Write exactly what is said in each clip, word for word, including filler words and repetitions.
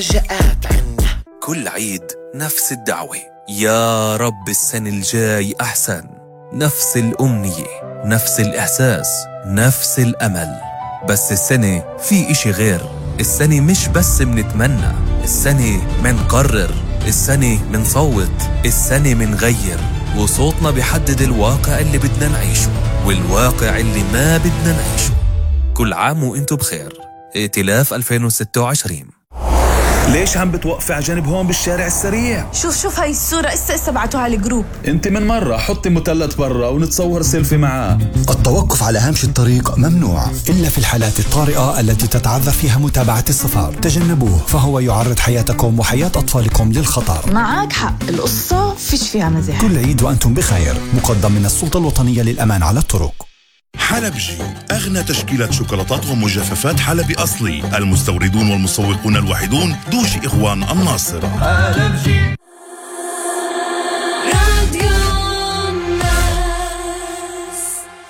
جاءت عنا كل عيد نفس الدعوة، يا رب السنة الجاي أحسن. نفس الأمنية، نفس الإحساس، نفس الأمل. بس السنة في إشي غير. السنة مش بس منتمنى، السنة منقرر، السنة منصوت، السنة منغير. وصوتنا بيحدد الواقع اللي بدنا نعيشه والواقع اللي ما بدنا نعيشه. كل عام وانتو بخير. ائتلاف ألفين وستة وعشرين. ليش عم بتوقفي على جنب هون بالشارع السريع؟ شوف شوف هاي الصورة اسا اسا بعتوها على الجروب. انت من مرة حطي مثلث برا ونتصور سيلفي معاه. التوقف على هامش الطريق ممنوع إلا في الحالات الطارئة التي تتعذر فيها متابعة السفر. تجنبوه فهو يعرض حياتكم وحياة أطفالكم للخطر. معك حق، القصة فيش فيها مزاح. كل عيد وأنتم بخير. مقدم من السلطة الوطنية للأمان على الطرق. حلبجي، أغنى تشكيلة شوكولاتات ومجففات حلبي أصلي، المستوردون والمسوقون الوحيدون دوشي إخوان الناصرة. حلبجي. راديو الناس.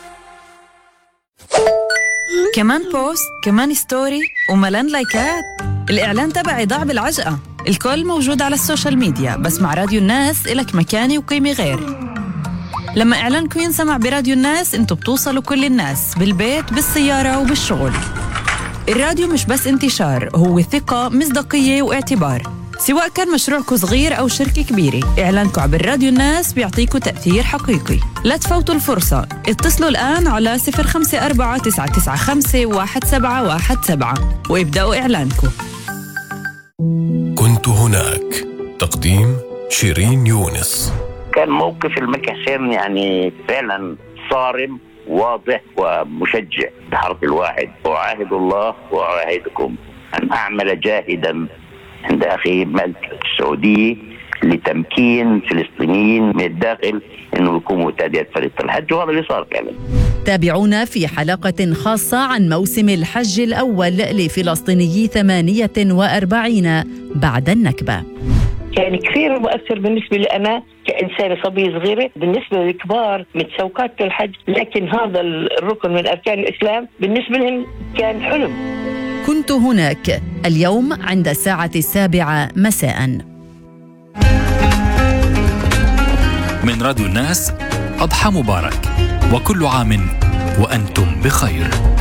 كمان بوست، كمان ستوري، وملان لايكات. الإعلان تبعي ضاع بالعجقة. الكل موجود على السوشيال ميديا، بس مع راديو الناس إلك مكاني وقيمة غير. لما إعلانكم ينسمع براديو الناس انتوا بتوصلوا كل الناس، بالبيت، بالسيارة وبالشغل. الراديو مش بس انتشار، هو ثقة، مصداقية واعتبار. سواء كان مشروعكم صغير أو شركة كبيرة، إعلانكم عبر راديو الناس بيعطيكم تأثير حقيقي. لا تفوتوا الفرصة. اتصلوا الآن على صفر خمسة أربعة تسعة تسعة خمسة واحد سبعة واحد سبعة وابدأوا إعلانكم. كنت هناك. تقديم شيرين يونس. كان موقف المكحسين يعني فعلا صارم واضح ومشجع بحرف الواحد. أعاهد الله وأعاهدكم أن أعمل جاهدا عند أخي الملك السعودي لتمكين فلسطينيين من الداخل أنه يكونوا تادية فريق الحج، وهذا اللي صار فعلا. تابعونا في حلقة خاصة عن موسم الحج الأول لفلسطينيي ثمانية وأربعين بعد النكبة. كان كثير مؤثر بالنسبة لي أنا كإنسانة صبية صغيرة. بالنسبة للكبار متشوقات الحج، لكن هذا الركن من أركان الإسلام بالنسبة لهم كان حلم. كنت هناك اليوم عند الساعة السابعة مساء. من راديو الناس، أضحى مبارك، وكل عام وأنتم بخير.